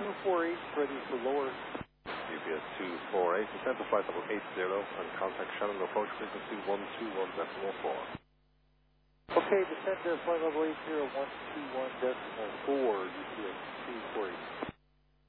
248, ready for lower. UPS 248, descend to flight level 80 and contact Shannon approach frequency 121.4. Okay, descend to flight level 80, 121.4, UPS 248.